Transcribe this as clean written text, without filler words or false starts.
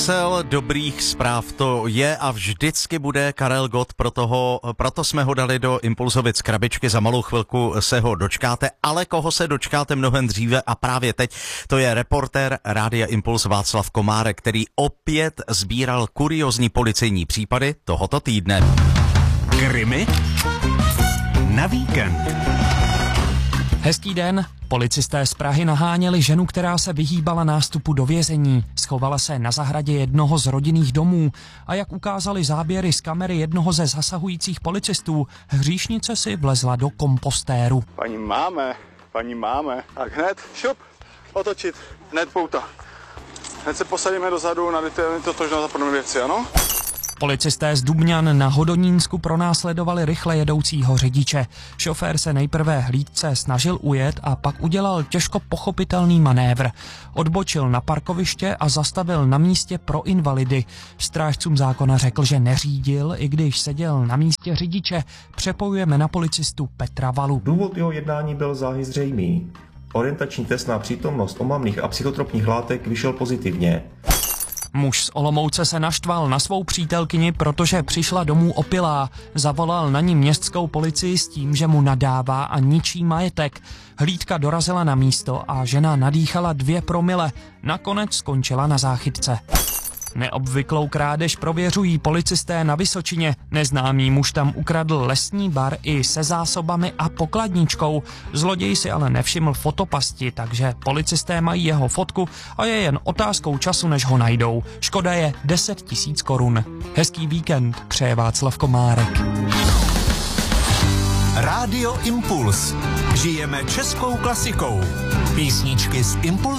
Nesl dobrých zpráv, to je a vždycky bude Karel Gott, proto jsme ho dali do Impulzovic krabičky, za malou chvilku se ho dočkáte, ale koho se dočkáte mnohem dříve a právě teď, to je reportér Rádia Impuls Václav Komárek, který opět sbíral kuriózní policejní případy tohoto týdne. Krimi na víkend. Hezký den. Policisté z Prahy naháněli ženu, která se vyhýbala nástupu do vězení. Schovala se na zahradě jednoho z rodinných domů a jak ukázali záběry z kamery jednoho ze zasahujících policistů, hříšnice si vlezla do kompostéru. Paní máme. Tak hned, šup, otočit, hned pouta. Hned se posadíme dozadu, nadejte totožnost za podobné věci, ano? Policisté z Dubňan na Hodonínsku pronásledovali rychle jedoucího řidiče. Šofér se nejprve hlídce snažil ujet a pak udělal těžko pochopitelný manévr. Odbočil na parkoviště a zastavil na místě pro invalidy. Strážcům zákona řekl, že neřídil, i když seděl na místě řidiče. Přepojujeme na policistu Petra Valu. Důvod jeho jednání byl záhy zřejmý. Orientační test na přítomnost omamných a psychotropních látek vyšel pozitivně. Muž z Olomouce se naštval na svou přítelkyni, protože přišla domů opilá. Zavolal na ní městskou policii s tím, že mu nadává a ničí majetek. Hlídka dorazila na místo a žena nadýchala 2 promile. Nakonec skončila na záchytce. Neobvyklou krádež prověřují policisté na Vysočině. Neznámý muž tam ukradl lesní bar i se zásobami a pokladničkou. Zloděj si ale nevšiml fotopasti, takže policisté mají jeho fotku a je jen otázkou času, než ho najdou. Škoda je 10 000 korun. Hezký víkend přeje Václav Komárek. Rádio Impuls. Žijeme českou klasikou. Písničky z Impuls